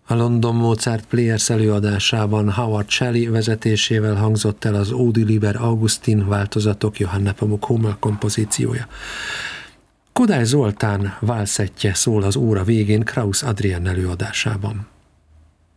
A London Mozart Players előadásában Howard Shelley vezetésével hangzott el az Audi Liber Augustin változatok Johann Nepomuk Hummel kompozíciója. Kodály Zoltán válszettje szól az óra végén Krausz Adrien előadásában.